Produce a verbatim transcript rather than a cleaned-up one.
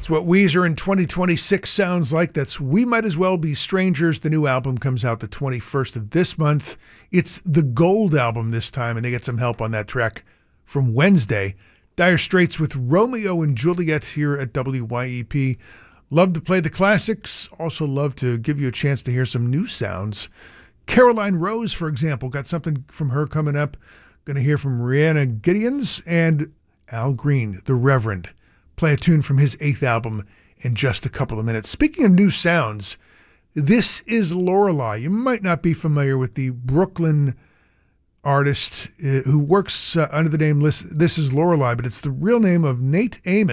It's what Weezer in twenty twenty-six sounds like. That's We Might As Well Be Strangers. The new album comes out the twenty-first of this month. It's the Gold album this time, and they get some help on that track from Wednesday. Dire Straits with Romeo and Juliet here at W Y E P. Love to play the classics. Also love to give you a chance to hear some new sounds. Caroline Rose, for example, got something from her coming up. Going to hear from Rihanna Gideons and Al Green, the Reverend. Play a tune from his eighth album in just a couple of minutes. Speaking of new sounds, this is Lorelei. You might not be familiar with the Brooklyn artist uh, who works uh, under the name This Is Lorelei, but it's the real name of Nate Amos.